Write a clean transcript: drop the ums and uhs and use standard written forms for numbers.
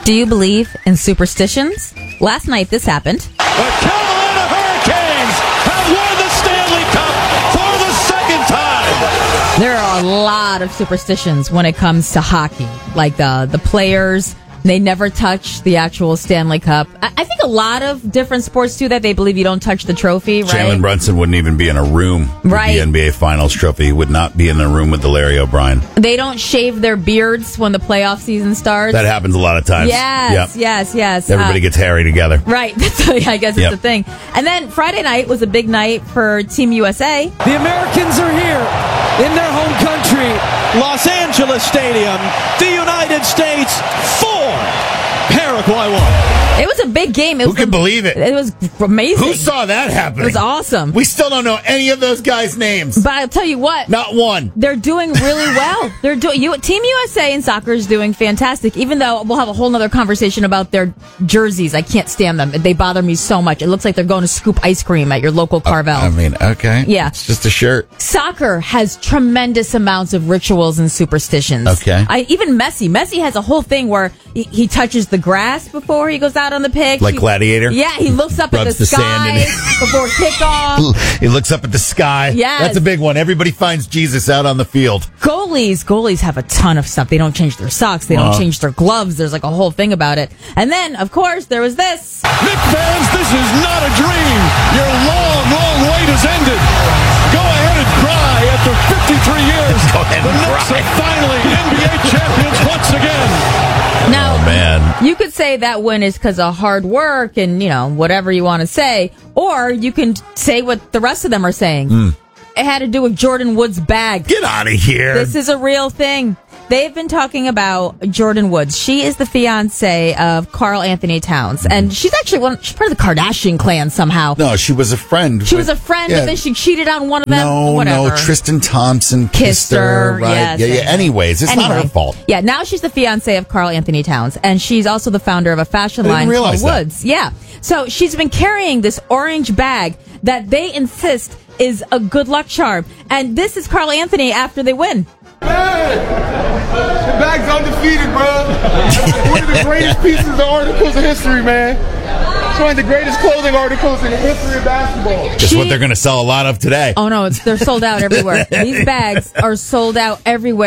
Do you believe in superstitions? Last night this happened. The Carolina Hurricanes have won the Stanley Cup for the second time. There are a lot of superstitions when it comes to hockey. Like the players, they never touch the actual Stanley Cup. I think a lot of different sports do that. They believe you don't touch the trophy, right? Jalen Brunson wouldn't even be in a room with Right. the NBA Finals trophy. He would not be in the room with the Larry O'Brien. They don't shave their beards when the playoff season starts. That happens a lot of times. Yes, yes. Everybody gets hairy together. Right. I guess it's Yep. the thing. And then Friday night was a big night for Team USA. The Americans are here in their home country, Los Angeles Stadium, the United States 4, Paraguay 1. It was a big game. Who can believe it? It was amazing. Who saw that happen? It was awesome. We still don't know any of those guys' names. But I'll tell you what. Not one. They're doing really well. Team USA in soccer is doing fantastic, even though we'll have a whole nother conversation about their jerseys. I can't stand them. They bother me so much. It looks like they're going to scoop ice cream at your local Carvel. I mean, okay. Yeah. It's just a shirt. Soccer has tremendous amounts of rituals and superstitions. Okay. Even Messi. Messi has a whole thing where he touches the grass before he goes out on the pitch. Like Gladiator? Yeah, he looks up at Rubs the the sand in sky it. before kickoff. He looks up at the sky. Yes. That's a big one. Everybody finds Jesus out on the field. Goalies have a ton of stuff. They don't change their socks. They don't change their gloves. There's like a whole thing about it. And then, of course, there was this. Knick fans, this is not a dream. Your long wait has ended. Go ahead and cry after 53 years. Go ahead the and Knicks cry. are finally NBA champions once again. Now, Oh, man. you could say that win is because of hard work and, whatever you want to say. Or you can say what the rest of them are saying. It had to do with Jordan Woods' bag. Get out of here. This is a real thing. They've been talking about Jordan Woods. She is the fiance of Karl Anthony Towns. And she's actually she's part of the Kardashian clan somehow. No, she was a friend. She was a friend, but then she cheated on one of them. No, Tristan Thompson kissed her. Right. Yes. Anyways, it's not her fault. Yeah, now she's the fiance of Karl Anthony Towns, and she's also the founder of a fashion I didn't line called realize that. Woods. Yeah. So she's been carrying this orange bag that they insist is a good luck charm. And this is Karl Anthony after they win. The bag's undefeated, bro. One of the greatest pieces of articles in history, man. It's one of the greatest clothing articles in the history of basketball. Just what they're going to sell a lot of today. Oh, no, they're sold out everywhere. These bags are sold out everywhere.